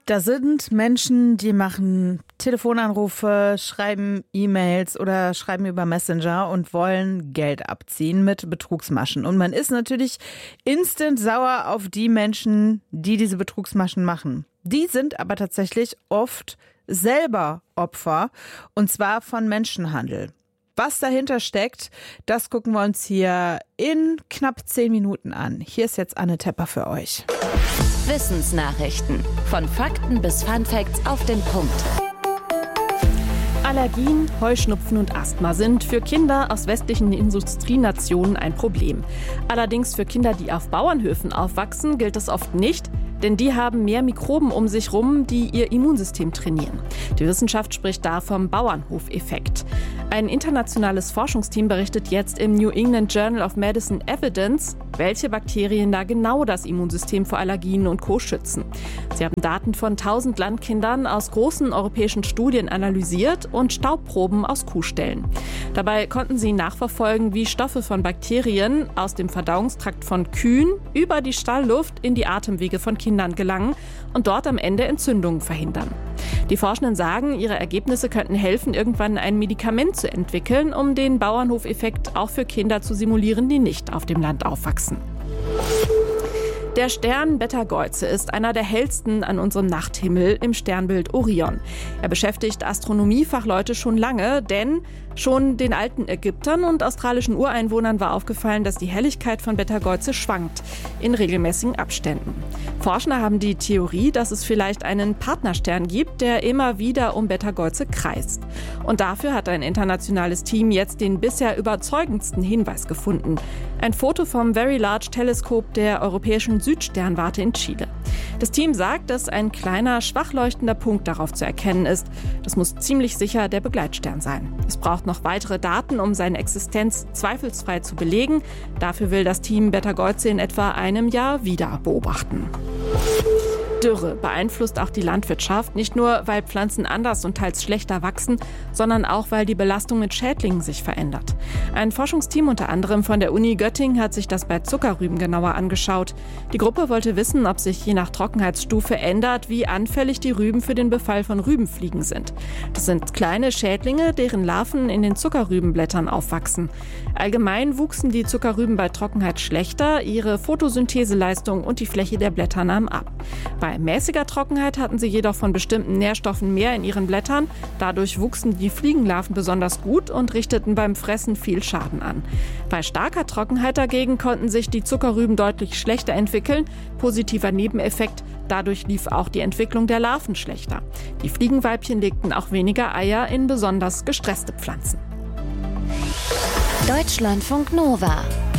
Da sind Menschen, die machen Telefonanrufe, schreiben E-Mails oder schreiben über Messenger und wollen Geld abziehen mit Betrugsmaschen. Und man ist natürlich instant sauer auf die Menschen, die diese Betrugsmaschen machen. Die sind aber tatsächlich oft selber Opfer, und zwar von Menschenhandel. Was dahinter steckt, das gucken wir uns hier in knapp 10 Minuten an. Hier ist jetzt Anne Tepper für euch. Wissensnachrichten. Von Fakten bis Funfacts auf den Punkt. Allergien, Heuschnupfen und Asthma sind für Kinder aus westlichen Industrienationen ein Problem. Allerdings für Kinder, die auf Bauernhöfen aufwachsen, gilt das oft nicht, denn die haben mehr Mikroben um sich rum, die ihr Immunsystem trainieren. Die Wissenschaft spricht da vom Bauernhofeffekt. Ein internationales Forschungsteam berichtet jetzt im New England Journal of Medicine Evidence, welche Bakterien da genau das Immunsystem vor Allergien und Co. schützen. Sie haben Daten von 1000 Landkindern aus großen europäischen Studien analysiert und Staubproben aus Kuhställen. Dabei konnten sie nachverfolgen, wie Stoffe von Bakterien aus dem Verdauungstrakt von Kühen über die Stallluft in die Atemwege von Kindern gelangen und dort am Ende Entzündungen verhindern. Die Forschenden sagen, ihre Ergebnisse könnten helfen, irgendwann ein Medikament zu entwickeln, um den Bauernhofeffekt auch für Kinder zu simulieren, die nicht auf dem Land aufwachsen. Der Stern Betelgeuse ist einer der hellsten an unserem Nachthimmel im Sternbild Orion. Er beschäftigt Astronomiefachleute schon lange, denn schon den alten Ägyptern und australischen Ureinwohnern war aufgefallen, dass die Helligkeit von Betelgeuse schwankt in regelmäßigen Abständen. Forscher haben die Theorie, dass es vielleicht einen Partnerstern gibt, der immer wieder um Betelgeuse kreist. Und dafür hat ein internationales Team jetzt den bisher überzeugendsten Hinweis gefunden. Ein Foto vom Very Large Telescope der Europäischen Südsternwarte in Chile. Das Team sagt, dass ein kleiner, schwach leuchtender Punkt darauf zu erkennen ist. Das muss ziemlich sicher der Begleitstern sein. Es braucht noch weitere Daten, um seine Existenz zweifelsfrei zu belegen. Dafür will das Team Betelgeuse in etwa einem Jahr wieder beobachten. Dürre beeinflusst auch die Landwirtschaft, nicht nur, weil Pflanzen anders und teils schlechter wachsen, sondern auch, weil die Belastung mit Schädlingen sich verändert. Ein Forschungsteam unter anderem von der Uni Göttingen hat sich das bei Zuckerrüben genauer angeschaut. Die Gruppe wollte wissen, ob sich je nach Trockenheitsstufe ändert, wie anfällig die Rüben für den Befall von Rübenfliegen sind. Das sind kleine Schädlinge, deren Larven in den Zuckerrübenblättern aufwachsen. Allgemein wuchsen die Zuckerrüben bei Trockenheit schlechter, ihre Photosyntheseleistung und die Fläche der Blätter nahm ab. Bei mäßiger Trockenheit hatten sie jedoch von bestimmten Nährstoffen mehr in ihren Blättern. Dadurch wuchsen die Fliegenlarven besonders gut und richteten beim Fressen viel Schaden an. Bei starker Trockenheit dagegen konnten sich die Zuckerrüben deutlich schlechter entwickeln. Positiver Nebeneffekt, dadurch lief auch die Entwicklung der Larven schlechter. Die Fliegenweibchen legten auch weniger Eier in besonders gestresste Pflanzen. Deutschlandfunk Nova